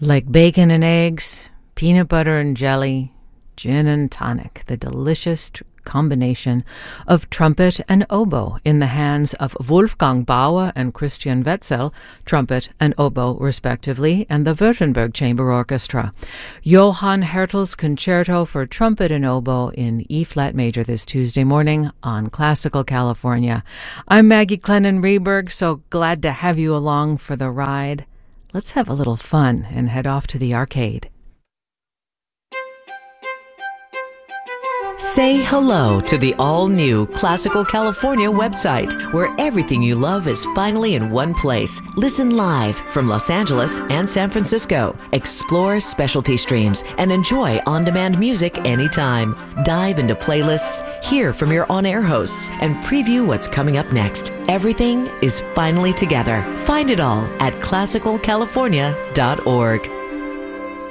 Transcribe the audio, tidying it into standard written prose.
Like bacon and eggs, peanut butter and jelly, gin and tonic, the delicious combination of trumpet and oboe in the hands of Wolfgang Bauer and Christian Wetzel, trumpet and oboe respectively, and the Württemberg Chamber Orchestra. Johann Hertel's Concerto for Trumpet and Oboe in E-flat major this Tuesday morning on Classical California. I'm Maggie Clennon-Reberg, so glad to have you along for the ride. Let's have a little fun and head off to the arcade. Say hello to the all-new Classical California website, where everything you love is finally in one place. Listen live from Los Angeles and San Francisco. Explore specialty streams and enjoy on-demand music anytime. Dive into playlists, hear from your on-air hosts, and preview what's coming up next. Everything is finally together. Find it all at classicalcalifornia.org.